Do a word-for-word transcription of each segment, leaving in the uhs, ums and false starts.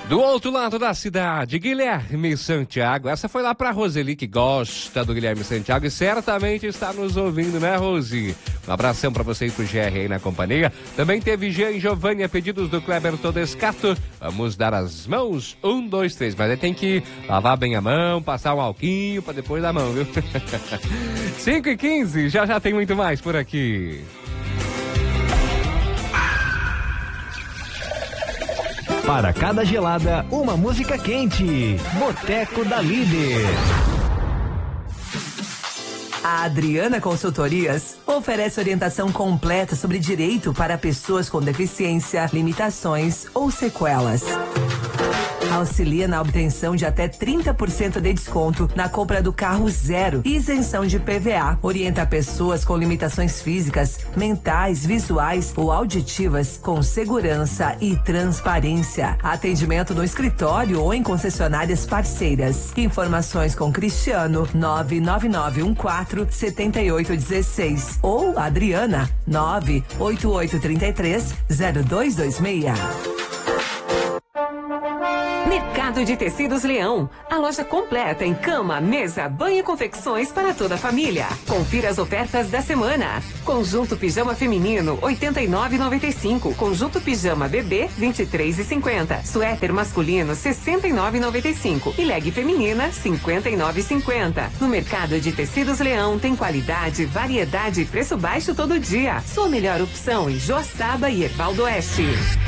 Do outro lado da cidade, Guilherme Santiago. Essa foi lá pra Roseli, que gosta do Guilherme Santiago e certamente está nos ouvindo, né, Rose? Um abração pra você e pro G R aí na companhia. Também teve Jean e Giovanni a pedidos do Kleber Todescato. Vamos dar as mãos. Um, dois, três. Mas aí tem que lavar bem a mão, passar um alquinho pra depois da mão, viu? cinco e quinze, já já tem muito mais por aqui. Para cada gelada, uma música quente. Boteco da Líder. A Adriana Consultorias oferece orientação completa sobre direito para pessoas com deficiência, limitações ou sequelas. Auxilia na obtenção de até trinta por cento de desconto na compra do carro zero e isenção de P V A. Orienta pessoas com limitações físicas, mentais, visuais ou auditivas com segurança e transparência. Atendimento no escritório ou em concessionárias parceiras. Informações com Cristiano nove nove nove um quatro sete oito um seis ou Adriana nove oito oito três três zero dois dois seis. Mercado de Tecidos Leão, a loja completa em cama, mesa, banho e confecções para toda a família. Confira as ofertas da semana. Conjunto pijama feminino oitenta e nove reais e noventa e cinco, conjunto pijama bebê vinte e três reais e cinquenta, suéter masculino sessenta e nove reais e noventa e cinco e leg feminina cinquenta e nove reais e cinquenta. No Mercado de Tecidos Leão tem qualidade, variedade e preço baixo todo dia. Sua melhor opção em Joaçaba e Erval do Oeste.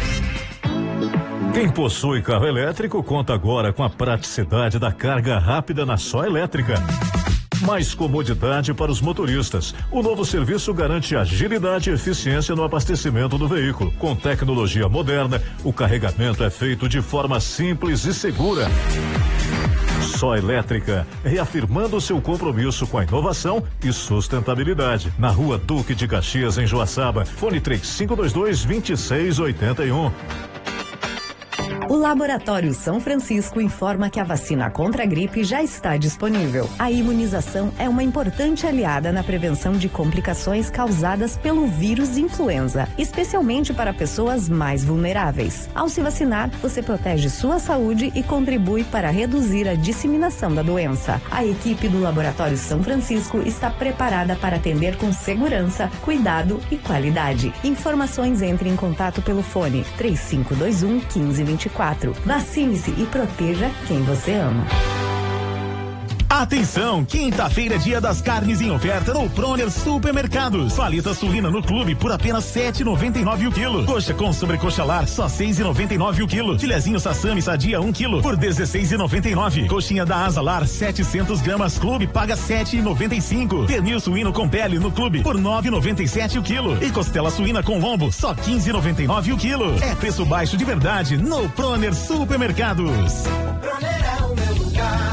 Quem possui carro elétrico conta agora com a praticidade da carga rápida na Só Elétrica. Mais comodidade para os motoristas. O novo serviço garante agilidade e eficiência no abastecimento do veículo. Com tecnologia moderna, o carregamento é feito de forma simples e segura. Só Elétrica, reafirmando seu compromisso com a inovação e sustentabilidade. Na Rua Duque de Caxias, em Joaçaba. Fone três cinco dois dois, dois seis oito um. O Laboratório São Francisco informa que a vacina contra a gripe já está disponível. A imunização é uma importante aliada na prevenção de complicações causadas pelo vírus influenza, especialmente para pessoas mais vulneráveis. Ao se vacinar, você protege sua saúde e contribui para reduzir a disseminação da doença. A equipe do Laboratório São Francisco está preparada para atender com segurança, cuidado e qualidade. Informações, entre em contato pelo fone três cinco dois um, um cinco dois quatro. Vacine-se e proteja quem você ama. Atenção, quinta-feira é dia das carnes em oferta no Proner Supermercados. Paleta suína no clube por apenas sete reais e noventa e nove o quilo. Coxa com sobrecoxa lar só seis reais e noventa e nove o quilo. Filezinho sassami sadia um quilo por dezesseis reais e noventa e nove. Coxinha da asa lar setecentos gramas clube paga sete reais e noventa e cinco. Pernil suíno com pele no clube por nove reais e noventa e sete o quilo. E costela suína com lombo só quinze reais e noventa e nove o quilo. É preço baixo de verdade no Proner Supermercados. Proner é o meu lugar.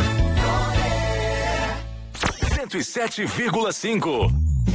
cento e sete vírgula cinco.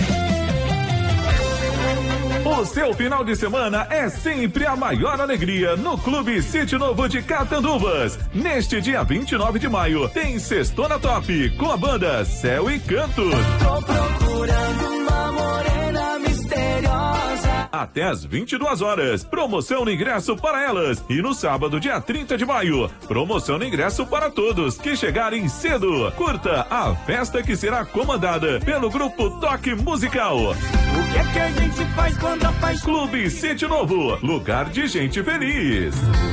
O seu final de semana é sempre a maior alegria no Clube Sítio Novo de Catanduvas. Neste dia vinte e nove de maio, tem Sextona Top com a banda Céu e Cantos. Tô procurando uma morena misteriosa. Até às vinte e duas horas, promoção no ingresso para elas. E no sábado, dia trinta de maio, promoção no ingresso para todos que chegarem cedo. Curta a festa que será comandada pelo grupo Toque Musical. O que é que a gente faz quando a paz... Clube Sítio Novo, lugar de gente feliz.